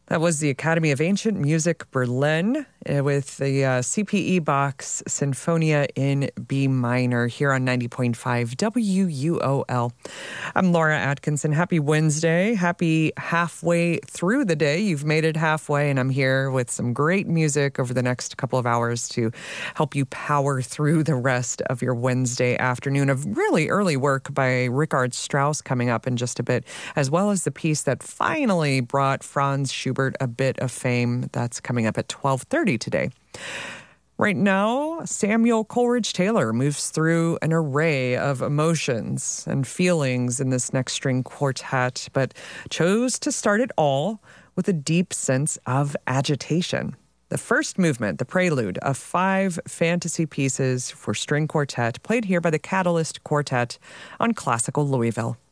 That was the Academy of Ancient Music Berlin with the CPE Bach's Sinfonia in B minor here on 90.5 WUOL. I'm Laura Atkinson. Happy Wednesday. Happy halfway through the day. You've made it halfway, and I'm here with some great music over the next couple of hours to help you power through the rest of your Wednesday afternoon of really early work by Richard Strauss coming up in just a bit, as well as the piece that finally brought Franz Schubert a bit of fame. That's coming up at 12:30 today. Right now, Samuel Coleridge Taylor moves through an array of emotions and feelings in this next string quartet, but chose to start it all with a deep sense of agitation. The first movement, the prelude of 5 fantasy pieces for string quartet, played here by the Catalyst Quartet on Classical Louisville.